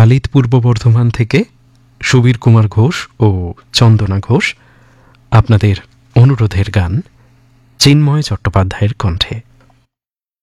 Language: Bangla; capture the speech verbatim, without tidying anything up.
লালিত পূর্ব বর্ধমান থেকে সুবীর কুমার ঘোষ ও চন্দনা ঘোষ আপনাদের অনুরোধের গান চিন্ময় চট্টোপাধ্যায়ের কণ্ঠে।